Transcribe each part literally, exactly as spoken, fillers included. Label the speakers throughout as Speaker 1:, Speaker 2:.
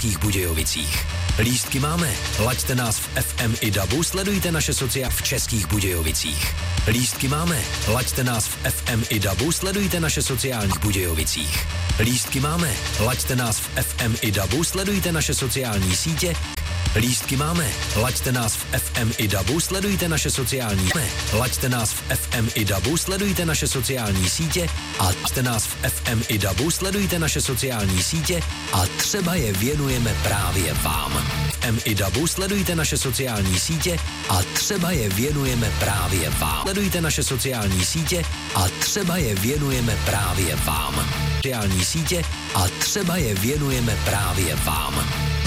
Speaker 1: Budějovicích. Lístky máme. Laďte nás v F M i dabu, sledujte naše sociály v Českých Budějovicích. Lístky máme. Laďte nás v F M i dabu, sledujte naše sociální Budějovicích. Lístky máme. Laďte nás v F M i dabu, sledujte naše sociální sítě. Lístky máme. Laďte nás v F M i dabu, sledujte naše sociální Laďte nás v F M i dabu, sledujte naše sociální sítě a laďte nás v F M i dabu, sledujte naše sociální sítě a třeba je věnujeme právě vám. F M i dabu, sledujte naše sociální sítě a třeba je věnujeme právě vám. Sledujte naše sociální sítě a třeba je věnujeme právě vám. Sociální sítě a třeba je věnujeme právě vám.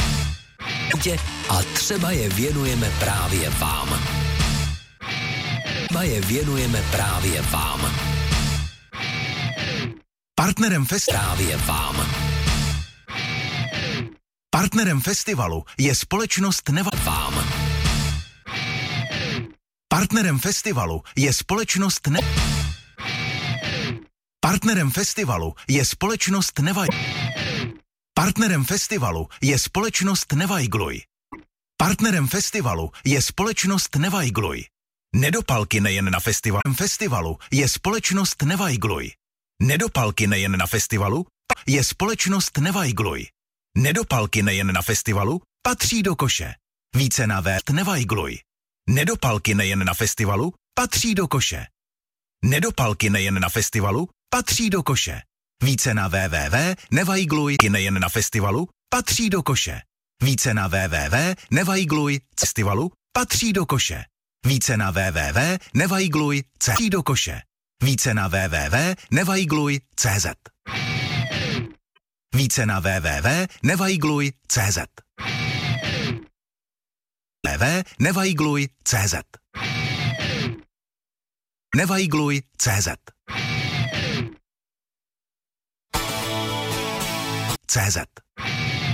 Speaker 1: A třeba je věnujeme právě vám. Třeba je věnujeme právě vám.
Speaker 2: Partnerem festivalu
Speaker 1: právě vám.
Speaker 2: Partnerem festivalu je společnost Neva
Speaker 1: vám.
Speaker 2: Partnerem festivalu je společnost Ne... Partnerem festivalu je společnost Nevaj... Partnerem festivalu je společnost Nevajgluj. Partnerem festivalu je společnost Nevajgluj. Nedopalky nejen na festivalu. Festivalu je společnost Nevajgluj. Nedopalky nejen na festivalu je společnost Nevajgluj. Nedopalky nejen na festivalu patří do koše. Více na web Nevajgluj. Nedopalky nejen na festivalu patří do koše. Nedopalky nejen na festivalu patří do koše. Více na www tečka nevajgluj nejen na festivalu patří do koše. Více na www tečka nevajgluj festivalu patří do koše. Více na www tečka nevajgluj patří do koše. Více na www tečka nevajgluj tečka cz. Více na www tečka nevajgluj tečka cz. www tečka nevajgluj tečka cz. Nevajgluj tečka cz. C Z.